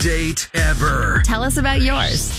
date ever. Tell us about yours.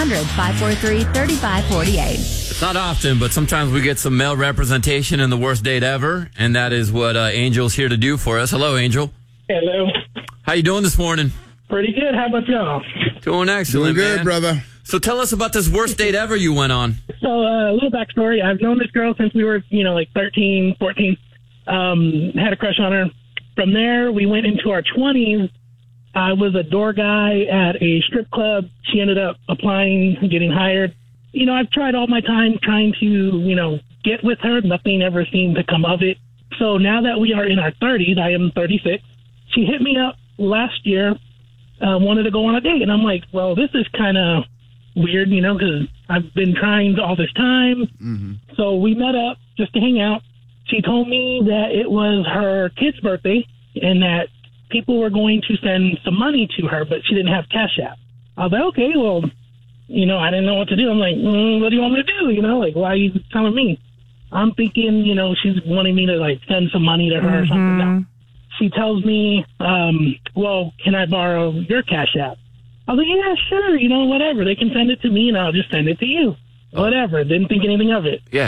800-543-3548. It's not often, but sometimes we get some male representation in the worst date ever, and that is what Angel's here to do for us. Hello, Angel. Hello. How you doing this morning? Pretty good. How about y'all? Doing excellent, Doing good, man. brother. So tell us about this worst date ever you went on. So, a little backstory. I've known this girl since we were, like 13, 14. Had a crush on her. From there, we went into our 20s. I was a door guy at a strip club. She ended up applying, getting hired. I've tried all my time trying to, get with her. Nothing ever seemed to come of it. So now that we are in our 30s, I am 36. She hit me up last year, wanted to go on a date. And I'm like, well, this is kind of weird, because I've been trying all this time. Mm-hmm. So we met up just to hang out. She told me that it was her kid's birthday and that people were going to send some money to her, but she didn't have Cash App. I was like, okay, well, I didn't know what to do. I'm like, what do you want me to do? Why are you telling me? I'm thinking, she's wanting me to, send some money to her or something. No. She tells me, well, can I borrow your Cash App? I was like, yeah, sure, whatever. They can send it to me, and I'll just send it to you. Whatever. Didn't think anything of it. Yeah.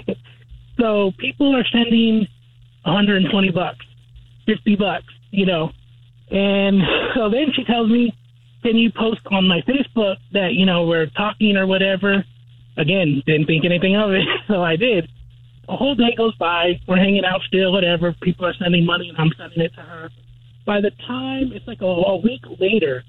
So people are sending $120, $50, And so then she tells me, can you post on my Facebook that, we're talking or whatever? Again, didn't think anything of it, so I did. A whole day goes by. We're hanging out still, whatever. People are sending money, and I'm sending it to her. By the time, it's like a week later,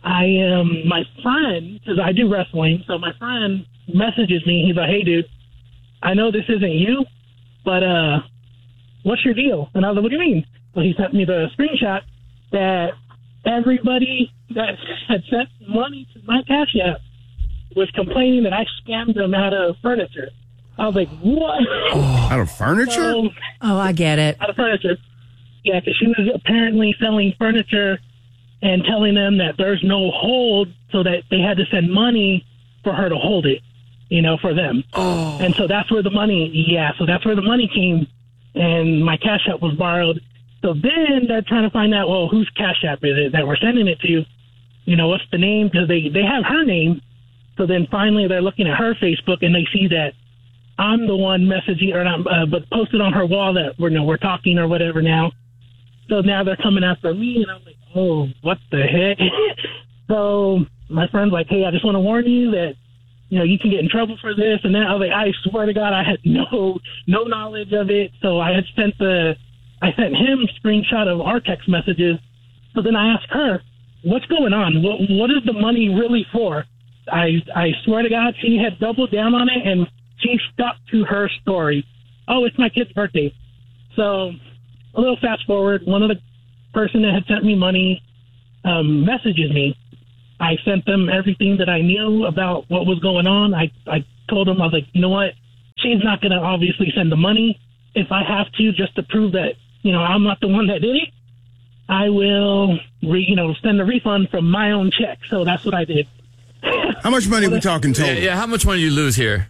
my friend, because I do wrestling, so my friend messages me. He's like, hey, dude, I know this isn't you, but what's your deal? And I was like, what do you mean? So he sent me the screenshot that everybody that had sent money to my Cash App was complaining that I scammed them out of furniture. I was like, what? Out of furniture? So, I get it. out of furniture. Yeah, because she was apparently selling furniture and telling them that there's no hold, so that they had to send money for her to hold it, for them. Oh. And so that's where the money came, and my Cash App was borrowed. So then they're trying to find out, well, whose Cash App is it that we're sending it to? What's the name? Because they have her name. So then finally they're looking at her Facebook, and they see that I'm the one messaging, but posted on her wall that we're talking or whatever now. So now they're coming after me, and I'm like, oh, what the heck? So my friend's like, hey, I just want to warn you that, you can get in trouble for this and that. I was like, I swear to God, I had no knowledge of it. So I sent him a screenshot of our text messages. So then I asked her, what's going on? What is the money really for? I swear to God, she had doubled down on it, and she stuck to her story. Oh, it's my kid's birthday. So a little fast forward, one of the person that had sent me money messages me. I sent them everything that I knew about what was going on. I told them, I was like, you know what? She's not going to obviously send the money. If I have to, just to prove that, I'm not the one that did it, I will, send a refund from my own check. So that's what I did. How much money are we talking total? Yeah, how much money you lose here?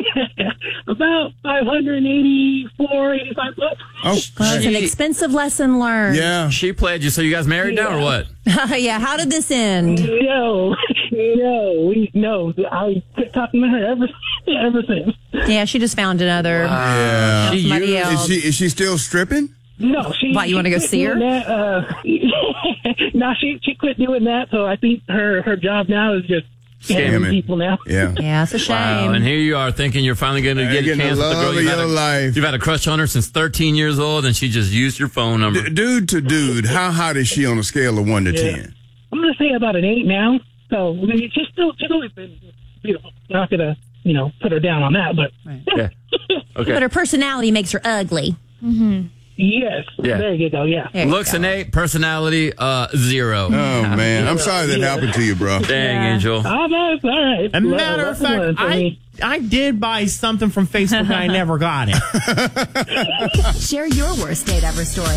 About $585. Oh, It's an expensive lesson learned. yeah. She played you, so you guys married now or what? Yeah, how did this end? No. I quit talking to her ever since. Yeah, she just found another. Yeah. Somebody else. Is she still stripping? No, Why, you want to go see her? No, she quit doing that. So I think her job now is just scamming people now. Yeah. Yeah, it's a shame. Wow, and here you are thinking you're finally going to get a getting chance the with the love girl of your life. you've had a crush on her since 13 years old, and she just used your phone number. Dude to dude, how hot is she on a scale of 1 to 10? I'm going to say about an 8 now. So she's always been beautiful. I'm not going to, put her down on that, but Yeah. Okay. But her personality makes her ugly. yes. Yeah. There you go. Yeah. There you Looks go. an 8, personality 0. Oh, man. I'm sorry that happened to you, bro. Dang, Angel. Oh, no, it's all right. As a matter of fact, I did buy something from Facebook and I never got it. Share your worst date ever story.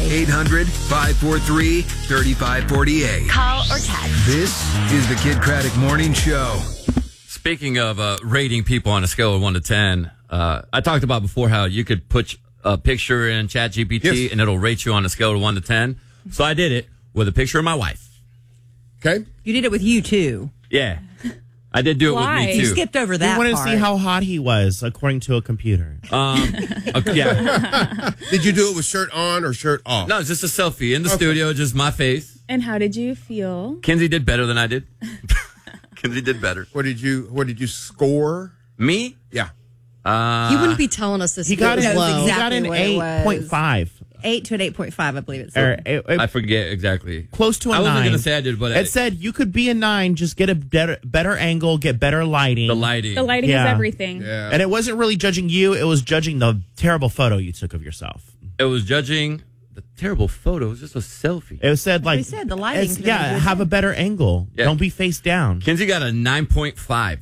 800-543-3548. Call or text. This is the Kid Craddock Morning Show. Speaking of rating people on a scale of 1 to 10, I talked about before how you could put a picture in ChatGPT Yes. and it'll rate you on a scale of 1 to 10. So I did it with a picture of my wife. Okay. You did it with you, too. Yeah. I did do it Why? with me, You too. skipped over We that wanted to part. see how hot he was, according to a computer. Okay, yeah. Did you do it with shirt on or shirt off? No, it's just a selfie in the studio, just my face. And how did you feel? Kinsey did better than I did. Kinsey did better. What did you score? Me? Yeah. You wouldn't be telling us this. He got, was an, low. he got an Exactly what it was. 8.5. 8 to an 8.5, I believe it said. Or, I forget exactly. close to a 9. I wasn't going to say I did, but It said you could be a 9, just get a better angle, get better lighting. the lighting. The lighting Yeah. is everything. Yeah. And it wasn't really judging you, it was judging the terrible photo you took of yourself. It was judging the terrible photo. It was just a selfie. It said like We said the lighting could yeah, have been have a better angle. Yeah. Don't be face down. Kinsey got a 9.5.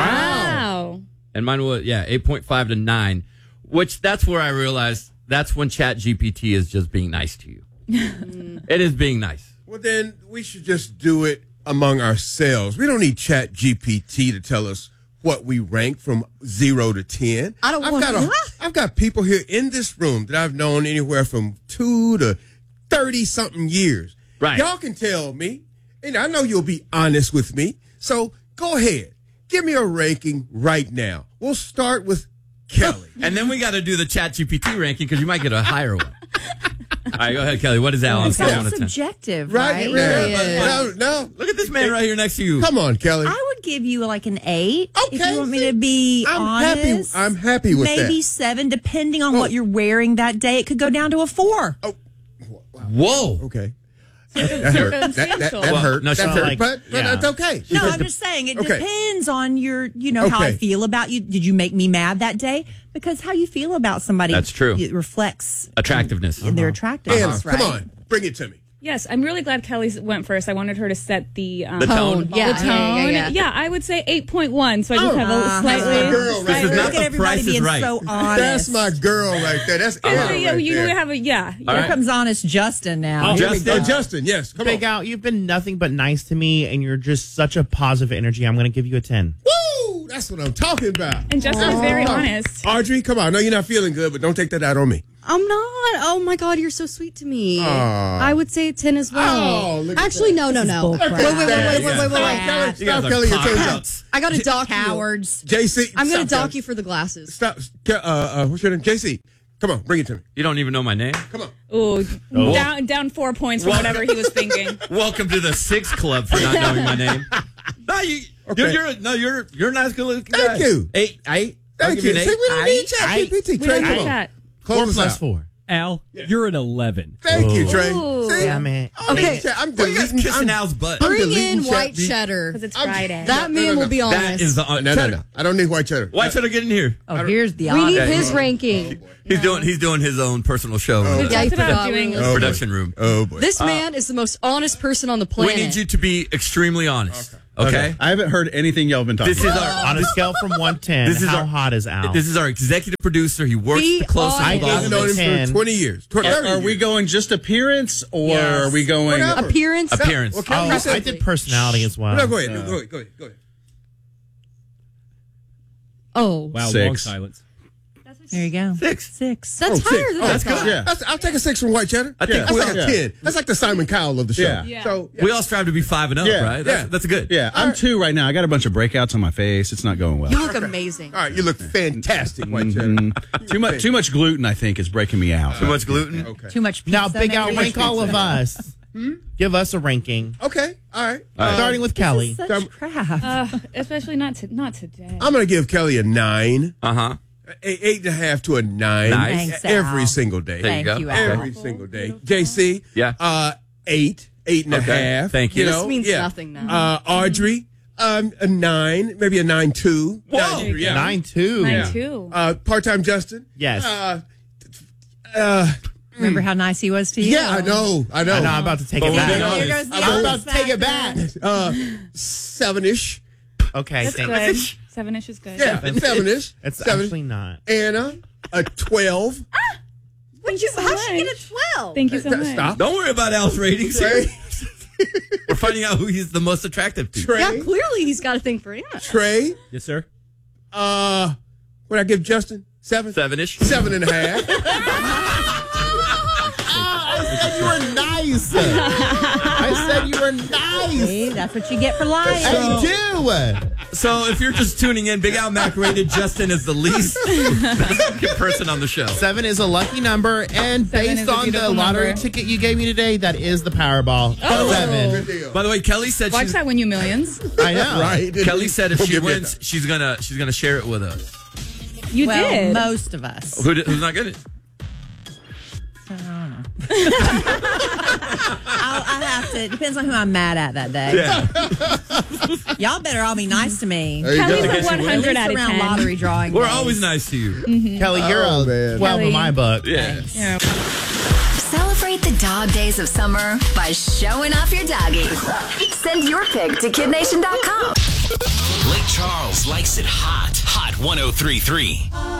Wow. And mine was, 8.5 to 9, which that's where I realized that's when Chat GPT is just being nice to you. It is being nice. Well, then we should just do it among ourselves. We don't need Chat GPT to tell us what we rank from 0 to 10. I don't want I've got people here in this room that I've known anywhere from 2 to 30-something years. Right. Y'all can tell me, and I know you'll be honest with me. So go ahead. Give me a ranking right now. We'll start with Kelly. And then we got to do the Chat GPT ranking because you might get a higher one. All right, go ahead, Kelly. What is that on a It's scale all of 1 to 10? subjective, Right right? now. No. Look at this man right here next to you. Come on, Kelly. I would give you like an 8. Okay, If you want me to be honest. I'm happy with maybe that. 7, depending on what you're wearing that day. It could go down to a 4. Whoa. Okay. That hurt. That hurt. no, That she hurt. like- But yeah. that's okay. No, I'm just saying it Okay. depends on your, how I Okay. feel about you. Did you make me mad that day? Because how you feel about somebody, That's true. It reflects Attractiveness. in their attractiveness, Anna, right? come on. Bring it to me. Yes, I'm really glad Kelly went first. I wanted her to set the The tone. Yeah, The tone. yeah. I would say 8.1. So I just have a slightly. my girl right This is there. not Look at the everybody Price is being Right. so honest. That's my girl right there. That's Anna Yeah, right you there. have a All Here right. comes honest Justin now. Oh, Justin, yes. Come Big on. Out, you've been nothing but nice to me, and you're just such a positive energy. I'm going to give you a 10. Woo! That's what I'm talking about. And Justin is very honest. Audrey, come on. I know you're not feeling good, but don't take that out on me. I'm not. Oh my God, you're so sweet to me. Aw. I would say 10 as well. Oh, look at Actually, no. bull Wait, crap. wait. Kelly, You guys stop, are Kelly. You're pop turning outs. I got to dock you. Cowards. JC. I'm going to stop, dock Kelly. you for the glasses. Stop. What's your name? JC. Come on, bring it to me. You don't even know my name? Come on. Ooh, down 4 points from whatever he was thinking. Welcome to the 6 Club for not knowing my name. No, Okay. you're a nice good looking guy. Thank you. 8. I'll Thank give you. an See, 8. we don't need Chat GPT. We Trey, don't come have on. that. 4 Close us plus out. 4. Al, you're an 11. Thank you, Trey. Ooh. See? Yeah, man. Okay. I'm Why you guys deleting. kissing Al's butt? Bring deleting in white ChatGPT. cheddar. Because it's Friday. That man will be honest. That is the No. I don't need white cheddar. Why should I get in here? Oh, here's the we need honest. his ranking. He's doing his own personal show in the Yeah, he Talked about forgot. doing Oh, boy. production room. Oh, boy. This man is the most honest person on the We planet. need you to be extremely honest. Okay? I haven't heard anything y'all have been talking This is about. our On a scale from 1 to 10, This is how our- hot is Al? This is our executive producer. He works Be the closest honest. with all I of I've known us. him 10. for 20 years. 30 Are we years. going just appearance, or Yes. are we going? Whatever. Appearance. Appearance. Well, Kelly, Oh, you said- I did personality as well. No, go ahead. Go ahead. Oh, Wow, 6. long silence. There you go. 6. 6. that's higher than That's I thought. good. Yeah. I'll take a 6 from white cheddar. I think Yeah. That's like a Yeah. 10. That's like the Simon Cowell of the show. Yeah. Yeah. So We all strive to be 5 and up, Yeah. right? That's good. Yeah, I'm 2 right now. I got a bunch of breakouts on my face. It's not going well. You look amazing. all right, you look fantastic, white cheddar. Too much gluten, I think, is breaking me out. Too much gluten. Okay. Too much pizza. Now, Big Al, maybe? rank all of us. Give us a ranking. Okay. All right. Starting with Kelly. Such crap. Especially not today. I'm going to give Kelly a 9. Uh-huh. 8.5 to a 9. Nice. Thanks, Every Al. single day. There you Thank go. you, Al. Every single day. JC. Yeah. 8. 8.5. Okay. Thank you. This means nothing now. Audrey. A 9. Maybe a 9.2. Whoa. Yeah. 9-2. Mine too. Part-time Justin. Yes. Remember how nice he was to you? Yeah, I know. I know, I'm about to take it But we're being back. honest. Here goes the I'm about honest to take it factor. back. 7-ish. Okay, That's thanks. good. 7-ish is good. Yeah, 7-ish. It's 7. actually not. Anna, a 12. Thank you so How'd she much. get a 12? Thank you so much. Stop. Don't worry about Al's ratings. Trey. We're finding out who he's the most attractive to. Trey. Yeah, clearly he's got a thing for Anna. Trey. Yes, sir. What did I give Justin? 7? 7-ish. 7.5. You were nice. nice. I said you were nice. See, that's what you get for lying. I do. So if you're just tuning in, Big Al Mac rated Justin as the least good person on the show. 7 is a lucky number, and Seven based is a on the beautiful lottery number. ticket you gave me today, that is the Powerball. Oh. 7. By the way, Kelly said Watch she's, that win you millions. I know. Right. Kelly said if We'll she give you wins, she's gonna share it with us. You Well, did. most of us. Who's not good? I'll have to. It depends on who I'm mad at that day. Yeah. Y'all better all be nice to me. There you Kelly's go. a At 100 least out of around 10. lottery drawing. We're days. always nice to you. Kelly, you're Oh, a man. 12 in Kelly. my book. Yeah. Yeah. Celebrate the dog days of summer by showing off your doggy. Send your pic to kidnation.com. Lake Charles likes it hot. Hot 103.3.